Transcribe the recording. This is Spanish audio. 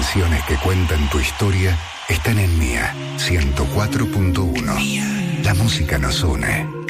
canciones que cuentan tu historia están en Mía 104.1. La música nos une.